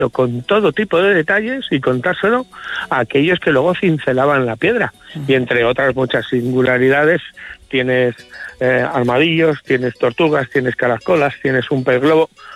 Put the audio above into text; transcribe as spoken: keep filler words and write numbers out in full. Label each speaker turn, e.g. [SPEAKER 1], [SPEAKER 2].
[SPEAKER 1] con todo tipo de detalles y contárselo a aquellos que luego cincelaban la piedra. Y entre otras muchas singularidades tienes eh, armadillos, tienes tortugas, tienes caracolas, tienes un pez globo.